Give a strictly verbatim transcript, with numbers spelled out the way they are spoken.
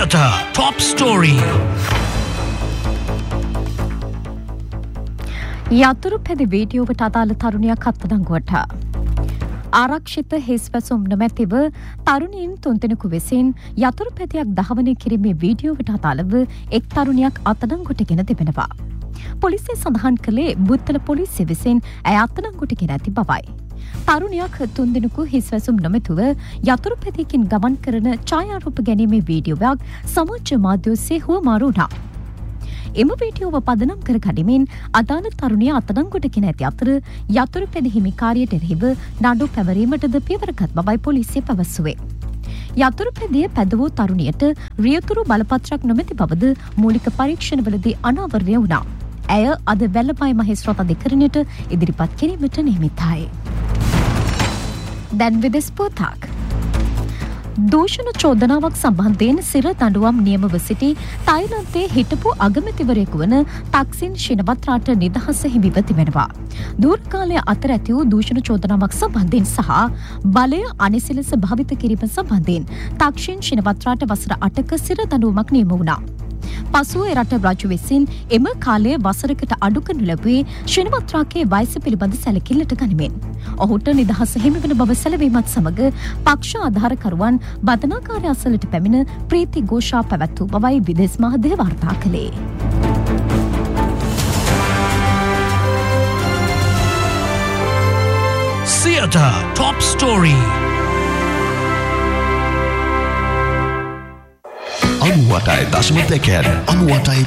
Theatre Top Story. යතුරු පැදි වීඩියෝවට අදාළ තරුණියක් අත්අඩංගුවට. ආරක්ෂිත හිස්වැසුම් නොමැතිව තරුණීන් තුන්දෙනෙකු විසින් යතුරු පැදියක් දහවනය කිරීමේ වීඩියෝවට අදාළව එක් තරුණියක් අත්අඩංගුවටගෙන තිබෙනවා. පොලිසිය සඳහන් කළේ බුත්තල පොලිසිය විසින් ඇය අත්අඩංගුවටගෙන ඇති බවයි. තරුණියක් තුන්දෙනෙකු හිස්වැසුම් නොමැතුව යතුරු පැදියකින් ගමන් කරන ඡායාරූප ගැනීමේ වීඩියෝවක් සමාජ මාධ්‍ය ඔස්සේ හුවමාරු වුණා. එම වීඩියෝව පදනම් කර ගනිමින් අදාළ තරුණිය අත්අඩංගුවටගෙන ඇති අතර යතුරු පැදි හිමිකාරියට එරෙහිව නඩු පැවරීමටද පියවරගත් බවයි පොලිසිය පැවසුවේ. යතුරු පැදිය පැද වූ තරුණියට රියතුරු බලපත්‍රයක් නොමැති බවද මූලික පරීක්ෂණවලදී අනාවරණය වුණා. ඇය අද වැල්ලපයි මහේස්ත්‍රාත් අධිකරණයට ඉදිරිපත් කිරීමට නියමිතයි. දැන් විදෙස් පුවතක්. දූෂණ චෝදනාවක් සම්බන්ධයෙන් සිර දඬුවම් නියමව සිටි තායිලන්තයේ හිටපු අගමැතිවරයෙකු වන තක්සින් ශිනවත්රාට නිදහස හිමිව තිබෙනවා. දීර්ඝකාලය අතර ඇති වූ දූෂණ චෝදනාවක් සම්බන්ධයෙන් සහ බලය අනිසි ලෙස භාවිත කිරීම සම්බන්ධයෙන් තක්ෂින් ශිනවත්රාට වසර අටක සිර දඬුවමක් නියම වුණා. පසුව එරට රජු විසින් එම කාලය වසරකට අඩු කරනු ලැබුවේ ශිනවත්රාගේ වයස පිළිබඳ සැලකිල්ලට ගනිමින්. ඔහුට නිදහස හිමිවන බව සැලවීමත් සමග පක්ෂ ආධාරකරුවන් බදනාකාරය අසලට පැමිණ ප්‍රීති ഘോഷා පැවැත් වූ බවයි විදේශ මාධ්‍ය වාර්තා කළේ. Theatre Top Story. අනුවටයි දශම දෙකෙන් අනුවටයි